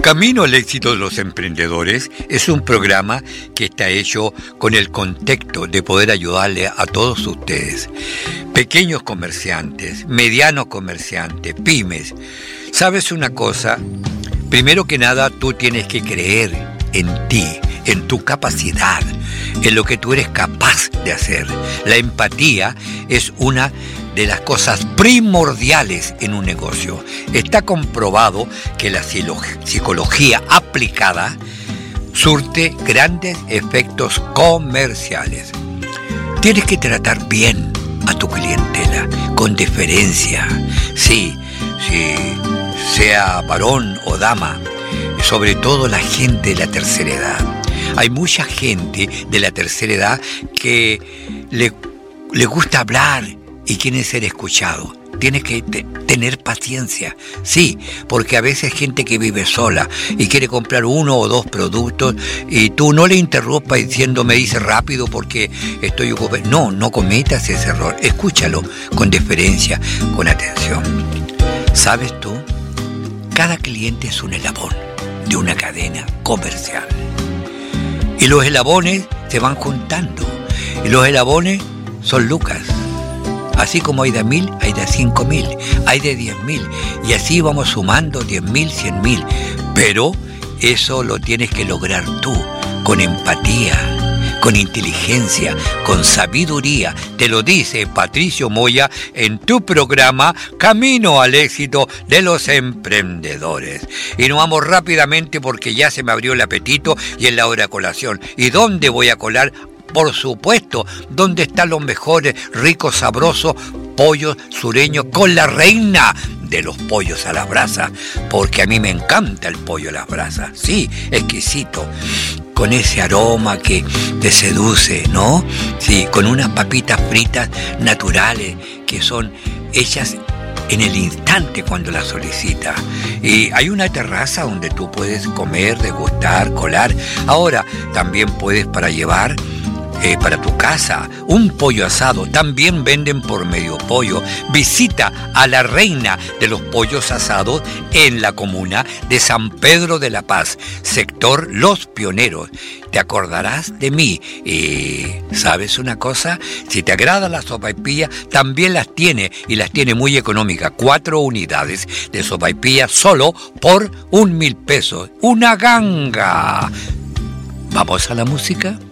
Camino al éxito de los emprendedores es un programa que está hecho con el contexto de poder ayudarle a todos ustedes, pequeños comerciantes, medianos comerciantes, pymes. ¿Sabes una cosa? Primero que nada, tú tienes que creer en ti, en tu capacidad, en lo que tú eres capaz de hacer. La empatía es una de las cosas primordiales en un negocio. Está comprobado que la psicología aplicada surte grandes efectos comerciales. Tienes que tratar bien a tu clientela, con deferencia, sí, sea varón o dama, sobre todo la gente de la tercera edad. Hay mucha gente de la tercera edad que le gusta hablar y quiere ser escuchado. Tienes que tener paciencia, sí, porque a veces hay gente que vive sola y quiere comprar uno o dos productos y tú no le interrumpas diciendo me dice rápido porque estoy ocupado. No cometas ese error. Escúchalo con deferencia, con atención. ¿Sabes tú? Cada cliente es un eslabón de una cadena comercial. Y los eslabones se van juntando. Y los eslabones son lucas. Así como hay de 1.000, hay de 5.000, hay de 10.000. Y así vamos sumando 10.000, 100.000. Pero eso lo tienes que lograr tú, con empatía, con inteligencia, con sabiduría. Te lo dice Patricio Moya en tu programa Camino al éxito de los emprendedores. Y nos vamos rápidamente porque ya se me abrió el apetito y es la hora de colación. ¿Y dónde voy a colar? Por supuesto, ¿dónde están los mejores, ricos, sabrosos pollos sureños con la reina de los pollos a las brasas? Porque a mí me encanta el pollo a las brasas, sí, exquisito, con ese aroma que te seduce, ¿no? Sí, con unas papitas fritas naturales que son hechas en el instante cuando la solicitas. Y hay una terraza donde tú puedes comer, degustar, colar. Ahora, también puedes para llevar para tu casa un pollo asado. También venden por medio pollo. Visita a la reina de los pollos asados en la comuna de San Pedro de la Paz, sector Los Pioneros. Te acordarás de mí. ¿Sabes una cosa? Si te agrada la sopaipilla, también las tiene, y las tiene muy económicas. 4 unidades de sopaipilla solo por 1.000 pesos. ¡Una ganga! ¿Vamos a la música?